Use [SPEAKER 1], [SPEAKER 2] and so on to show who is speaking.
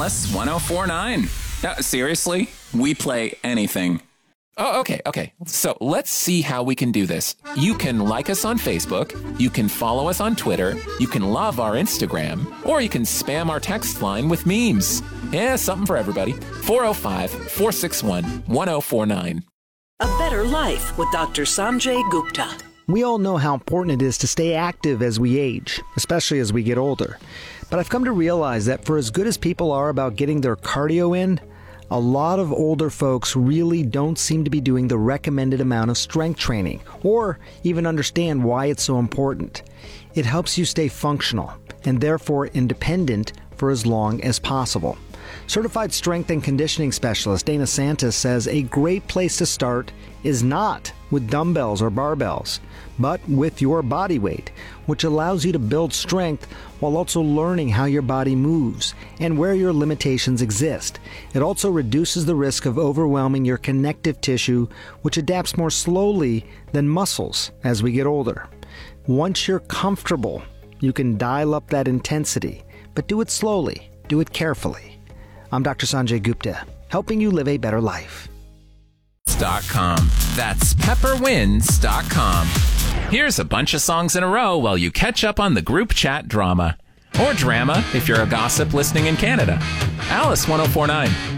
[SPEAKER 1] Alice 1049. No, seriously? We play anything. Oh, okay. So let's see how we can do this. You can like us on Facebook, you can follow us on Twitter, you can love our Instagram, or you can spam our text line with memes. Yeah, something for everybody. 405-461-1049.
[SPEAKER 2] A Better Life with Dr. Sanjay Gupta.
[SPEAKER 3] We all know how important it is to stay active as we age, especially as we get older. But I've come to realize that for as good as people are about getting their cardio in, a lot of older folks really don't seem to be doing the recommended amount of strength training, or even understand why it's so important. It helps you stay functional, and therefore independent for as long as possible. Certified strength and conditioning specialist Dana Santis says a great place to start is not with dumbbells or barbells, but with your body weight, which allows you to build strength while also learning how your body moves and where your limitations exist. It also reduces the risk of overwhelming your connective tissue, which adapts more slowly than muscles as we get older. Once you're comfortable, you can dial up that intensity, but do it slowly, do it carefully. I'm Dr. Sanjay Gupta, helping you live a better life.
[SPEAKER 1] .com. That's pepperwinds.com. Here's a bunch of songs in a row while you catch up on the group chat drama. Or drama if you're a gossip listening in Canada. Alice 1049.